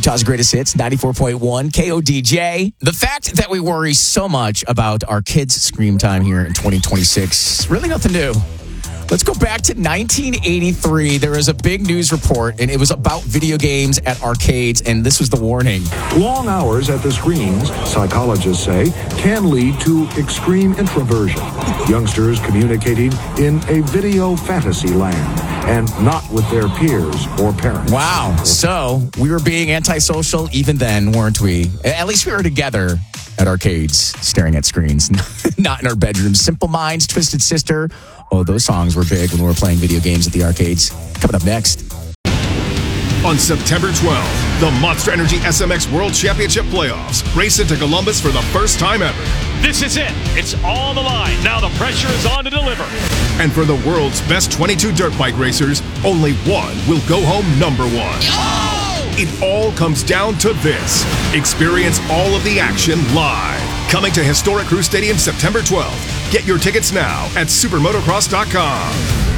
Utah's greatest hits, 94.1 KODJ. The fact that we worry so much about our kids' screen time here in 2026, really nothing new. Let's go back to 1983. There was a big news report, and it was about video games at arcades, and this was the warning. Long hours at the screens, psychologists say, can lead to extreme introversion. Youngsters communicating in a video fantasy land and not with their peers or parents. Wow. So we were being antisocial even then, weren't we? At least we were together at arcades, staring at screens, not in our bedrooms. Simple Minds, Twisted Sister. Oh, those songs were big when we were playing video games at the arcades. Coming up next. On September 12th, the Monster Energy SMX World Championship Playoffs race into Columbus for the first time ever. This is it. It's on the line. Now the pressure is on to deliver. And for the world's best 22 dirt bike racers, only one will go home number one. Oh! It all comes down to this. Experience all of the action live. Coming to Historic Crew Stadium September 12th. Get your tickets now at supermotocross.com.